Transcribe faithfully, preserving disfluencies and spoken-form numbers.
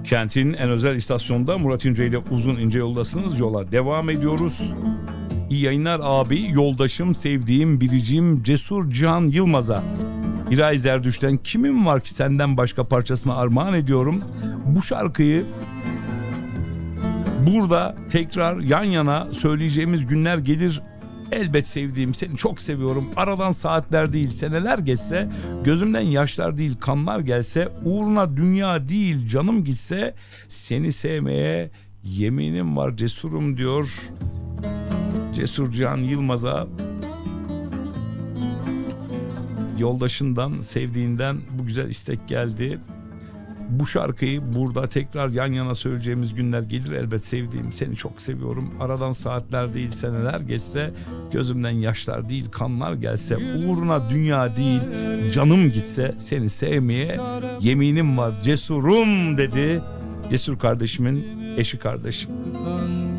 Kentin en özel istasyonda Murat İnce ile Uzun İnce yoldasınız. Yola devam ediyoruz. İyi yayınlar abi, yoldaşım, sevdiğim, biricim Cesur Can Yılmaz'a İray Zerdüş'ten Kimim Var Ki Senden Başka parçasını armağan ediyorum. Bu şarkıyı burada tekrar yan yana söyleyeceğimiz günler gelir. Elbet sevdiğim, seni çok seviyorum. Aradan saatler değil seneler geçse, gözümden yaşlar değil kanlar gelse, uğruna dünya değil canım gitse, seni sevmeye yeminim var cesurum diyor Cesur Can Yılmaz'a yoldaşından, sevdiğinden bu güzel istek geldi. Bu şarkıyı burada tekrar yan yana söyleyeceğimiz günler gelir elbet sevdiğim, seni çok seviyorum. Aradan saatler değil seneler geçse, gözümden yaşlar değil kanlar gelse, uğruna dünya değil canım gitse, seni sevmeye yeminim var cesurum dedi Cesur kardeşimin eşi kardeşim.